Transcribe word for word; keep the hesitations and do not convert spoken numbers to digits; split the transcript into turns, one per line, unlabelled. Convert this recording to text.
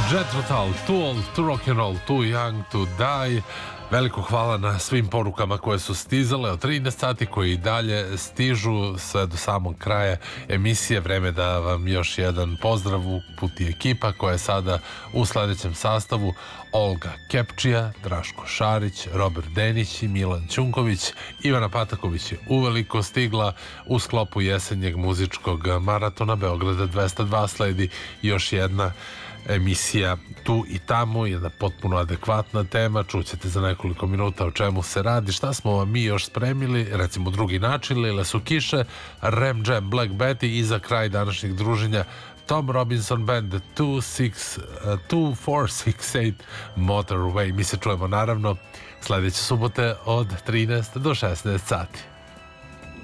Jethro Tull, Too Old to Rock and Roll, Too Young to Die. Veliko hvala na svim porukama koje su stizale od trinaest sati, koje i dalje stižu sve do samog kraja emisije. Vreme da vam još jedan pozdrav uputi ekipa koja je sada u sledećem sastavu: Olga Kepčija, Draško Šarić, Robert Denić i Milan Ćunković. Ivana Pataković je uveliko stigla. U sklopu jesenjeg muzičkog maratona Beograda dvesta dva sledi još jedna emisija Tu i tamo, jedna potpuno adekvatna tema. Čućete za nekoliko minuta o čemu se radi, šta smo vam mi još spremili, recimo Drugi način, Lile su kiše, Ram Jam, Black Betty i za kraj današnjeg druženja Tom Robinson Band, two four six eight Motorway. Mi se čujemo naravno sledeće subote od trinaest do šesnaest sati.